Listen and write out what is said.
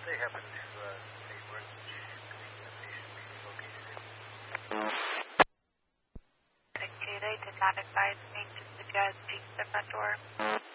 they happen to say where the patient may be located in? Okay, they did not advise me to suggest the front door.